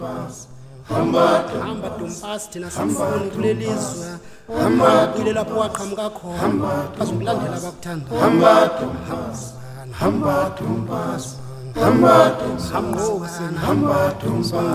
hamba Dumpasi thina sifuni kulelizwe hamba ile lapho waqhamuka khona bazokulandela abakuthanda hamba Dumpasi hamba Dumpasi